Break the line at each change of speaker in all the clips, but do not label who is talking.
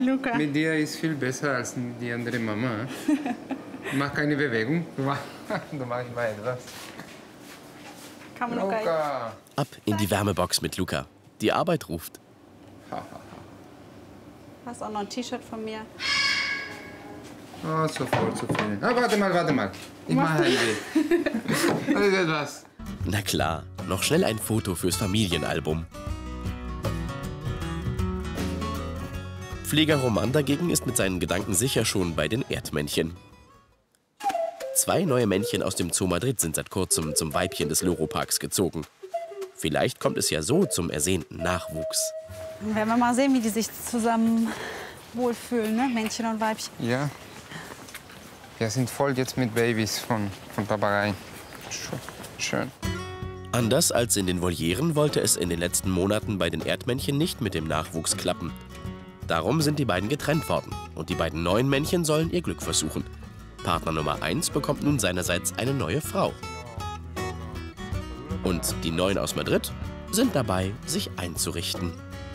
Luca.
Mit dir ist viel besser als die andere Mama. Mach keine Bewegung. Du machst mal etwas. Luca.
Ab in die Wärmebox mit Luca. Die Arbeit ruft.
Hast auch noch ein T-Shirt von mir.
Oh, sofort zu viel. Ah, warte mal. Ich mache ein Bild. Etwas.
Na klar, noch schnell ein Foto fürs Familienalbum. Pfleger Roman dagegen ist mit seinen Gedanken sicher schon bei den Erdmännchen. 2 neue Männchen aus dem Zoo Madrid sind seit kurzem zum Weibchen des Loro-Parks gezogen. Vielleicht kommt es ja so zum ersehnten Nachwuchs.
Dann werden wir mal sehen, wie die sich zusammen wohlfühlen, ne? Männchen und Weibchen.
Ja. Wir sind voll jetzt mit Babys von Papageien. Schön.
Anders als in den Volieren wollte es in den letzten Monaten bei den Erdmännchen nicht mit dem Nachwuchs klappen. Darum sind die beiden getrennt worden und die beiden neuen Männchen sollen ihr Glück versuchen. Partner Nummer 1 bekommt nun seinerseits eine neue Frau. Und die Neuen aus Madrid sind dabei, sich einzurichten.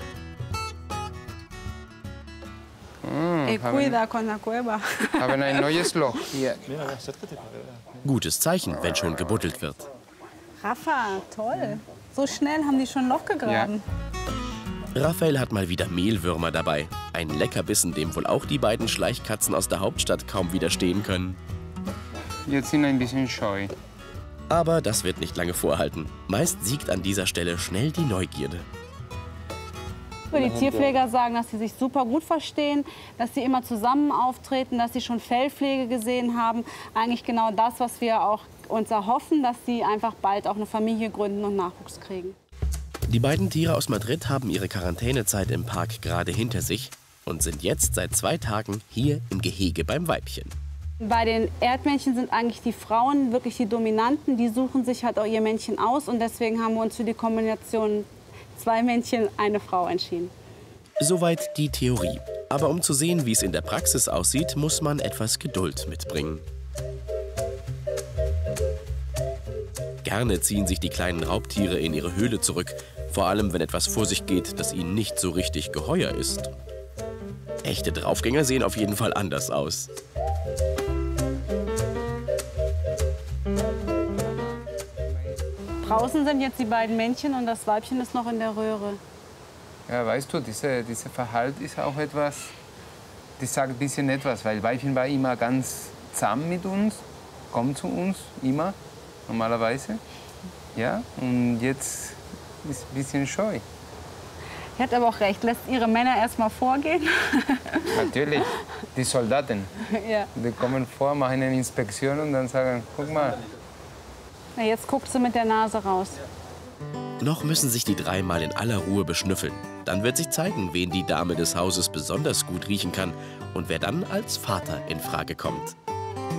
Cuida con la cueva.
Haben ein neues Loch.
Gutes Zeichen, wenn schon gebuddelt wird.
Rafa, toll. So schnell haben die schon ein Loch gegraben.
Ja.
Raphael hat mal wieder Mehlwürmer dabei. Ein Leckerbissen, dem wohl auch die beiden Schleichkatzen aus der Hauptstadt kaum widerstehen können.
Jetzt sind ein bisschen scheu.
Aber das wird nicht lange vorhalten. Meist siegt an dieser Stelle schnell die Neugierde.
Die Tierpfleger sagen, dass sie sich super gut verstehen, dass sie immer zusammen auftreten, dass sie schon Fellpflege gesehen haben. Eigentlich genau das, was wir auch uns erhoffen, dass sie einfach bald auch eine Familie gründen und Nachwuchs kriegen.
Die beiden Tiere aus Madrid haben ihre Quarantänezeit im Park gerade hinter sich und sind jetzt seit 2 Tagen hier im Gehege beim Weibchen.
Bei den Erdmännchen sind eigentlich die Frauen wirklich die Dominanten. Die suchen sich halt auch ihr Männchen aus und deswegen haben wir uns für die Kombination 2 Männchen, eine Frau entschieden.
Soweit die Theorie. Aber um zu sehen, wie es in der Praxis aussieht, muss man etwas Geduld mitbringen. Gerne ziehen sich die kleinen Raubtiere in ihre Höhle zurück, vor allem wenn etwas vor sich geht, das ihnen nicht so richtig geheuer ist. Echte Draufgänger sehen auf jeden Fall anders aus.
Draußen sind jetzt die beiden Männchen und das Weibchen ist noch in der Röhre.
Ja, weißt du, diese Verhalten ist auch etwas, das sagt ein bisschen etwas, weil Weibchen war immer ganz zahm mit uns, kommt zu uns, immer, normalerweise. Ja, und jetzt ist ein bisschen scheu.
Er hat aber auch recht, lässt ihre Männer erst mal vorgehen.
Natürlich, die Soldaten,
Ja.
die kommen vor, machen eine Inspektion und dann sagen, guck mal.
Na, jetzt guckt sie mit der Nase raus.
Noch müssen sich die 3 mal in aller Ruhe beschnüffeln. Dann wird sich zeigen, wen die Dame des Hauses besonders gut riechen kann und wer dann als Vater in Frage kommt.